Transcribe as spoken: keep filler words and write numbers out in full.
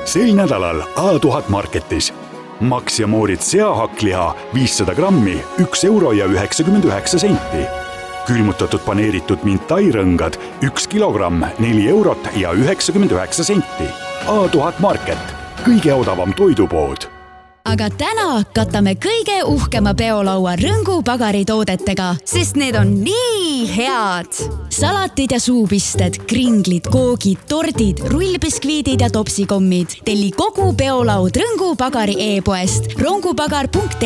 sel nädalal A tuhat Marketis. Max ja Moritz seahakkliha viissada grammi, üks euro ja üheksakümmend üheksa senti. Külmutatud paneeritud mintairõngad, üks kilogramm, neli eurot ja üheksakümmend üheksa senti. A tuhat Market, kõige odavam toidupood. Aga täna katame kõige uhkema peolaua Rõngu pagaritoodetega, sest need on nii head. Salatid ja suupisted, kringlid, koogid, tordid, rullbiskviidid ja topsikommid. Telli kogu peolaud Rõngu pagari e-poest rongupagar punkt